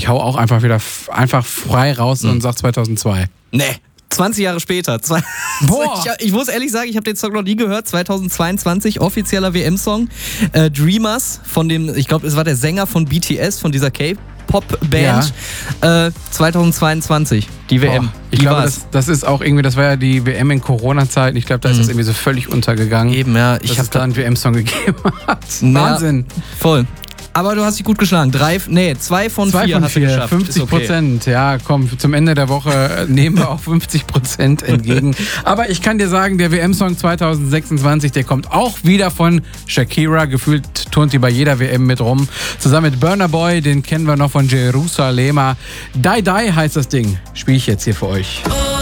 Ich hau auch einfach wieder einfach frei raus und sag 2002. Nee. 20 Jahre später. Boah. Ich muss ehrlich sagen, ich habe den Song noch nie gehört. 2022, offizieller WM-Song. Dreamers von dem, ich glaube, es war der Sänger von BTS, von dieser K-Pop-Band. 2022, die WM. Ich glaube, das ist auch irgendwie, das war ja die WM in Corona-Zeiten. Ich glaube, da ist das irgendwie so völlig untergegangen. Eben, ja. Ich habe da einen WM-Song gegeben. Wahnsinn. Voll. Aber du hast dich gut geschlagen. 2 von 4 hast du geschafft. 50%. Okay. Ja, komm, zum Ende der Woche nehmen wir auch 50% entgegen. Aber ich kann dir sagen, der WM-Song 2026, der kommt auch wieder von Shakira. Gefühlt turnt die bei jeder WM mit rum. Zusammen mit Burna Boy, den kennen wir noch von Jerusalema. Die Die heißt das Ding. Spiele ich jetzt hier für euch.